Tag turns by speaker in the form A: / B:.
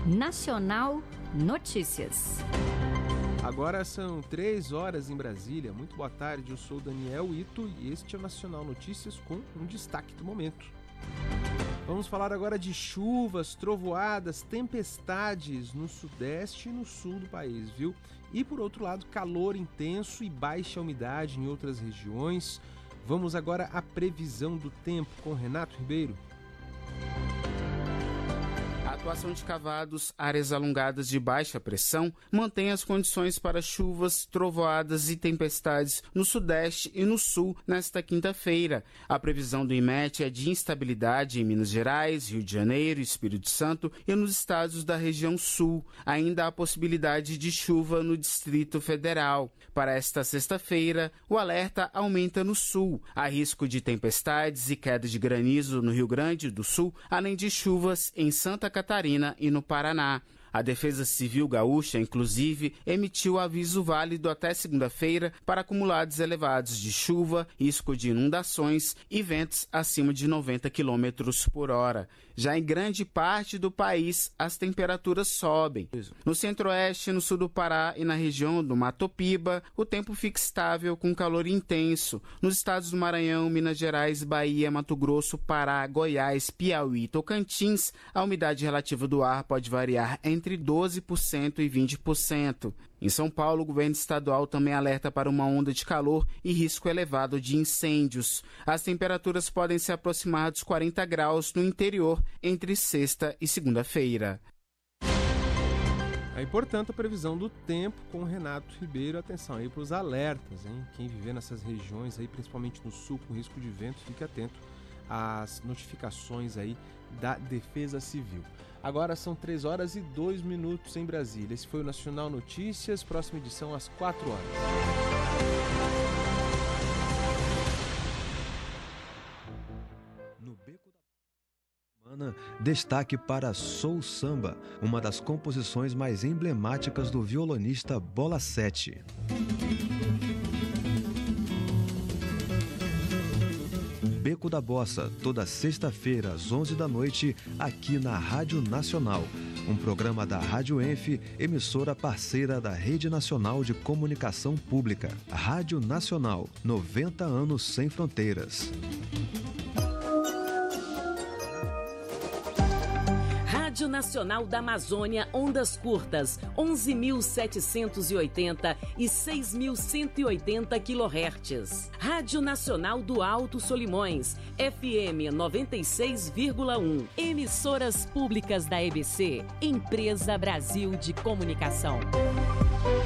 A: Nacional Notícias.
B: Agora são 3 horas em Brasília. Muito boa tarde, eu sou Daniel Ito e este é o Nacional Notícias com um destaque do momento. Vamos falar agora de chuvas, trovoadas, tempestades no sudeste e no sul do país, viu? E por outro lado, calor intenso e baixa umidade em outras regiões. Vamos agora à previsão do tempo com Renato Ribeiro.
C: A atuação de cavados, áreas alongadas de baixa pressão, mantém as condições para chuvas, trovoadas e tempestades no sudeste e no sul nesta quinta-feira. A previsão do IMET é de instabilidade em Minas Gerais, Rio de Janeiro, Espírito Santo e nos estados da região sul. Ainda há possibilidade de chuva no Distrito Federal. Para esta sexta-feira, o alerta aumenta no sul. Há risco de tempestades e queda de granizo no Rio Grande do Sul, além de chuvas em Santa Catarina e no Paraná. A Defesa Civil Gaúcha, inclusive, emitiu aviso válido até segunda-feira para acumulados elevados de chuva, risco de inundações e ventos acima de 90 km por hora. Já em grande parte do país, as temperaturas sobem. No centro-oeste, no sul do Pará e na região do Mato Piba, o tempo fica estável com calor intenso. Nos estados do Maranhão, Minas Gerais, Bahia, Mato Grosso, Pará, Goiás, Piauí e Tocantins, a umidade relativa do ar pode variar entre 12% e 20%. Em São Paulo, o governo estadual também alerta para uma onda de calor e risco elevado de incêndios. As temperaturas podem se aproximar dos 40 graus no interior entre sexta e segunda-feira.
B: Aí, portanto, a previsão do tempo com Renato Ribeiro. Atenção aí para os alertas, hein? Quem viver nessas regiões aí, principalmente no sul, com risco de vento, fique atento às notificações aí da Defesa Civil. Agora são 3 horas e 2 minutos em Brasília. Esse foi o Nacional Notícias, próxima edição às 4 horas.
D: No Beco da Semana, destaque para Soul Samba, uma das composições mais emblemáticas do violonista Bola 7. Beco da Bossa, toda sexta-feira às 11 da noite, aqui na Rádio Nacional. Um programa da Rádio Enf, emissora parceira da Rede Nacional de Comunicação Pública. Rádio Nacional, 90 anos sem fronteiras.
E: Rádio Nacional da Amazônia, ondas curtas, 11.780 e 6.180 kHz. Rádio Nacional do Alto Solimões, FM 96,1. Emissoras públicas da EBC, Empresa Brasil de Comunicação.